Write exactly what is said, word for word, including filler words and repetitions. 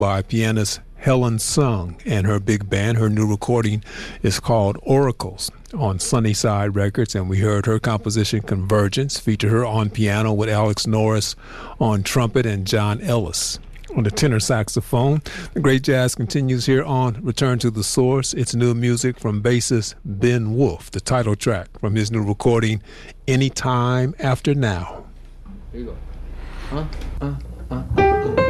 by pianist Helen Sung and her big band. Her new recording is called Oracles on Sunnyside Records, and we heard her composition Convergence, featured her on piano with Alex Norris on trumpet and John Ellis on the tenor saxophone. The great jazz continues here on Return to the Source. It's new music from bassist Ben Wolf, the title track from his new recording, Anytime After Now. Here you go. Huh? Uh, uh, uh.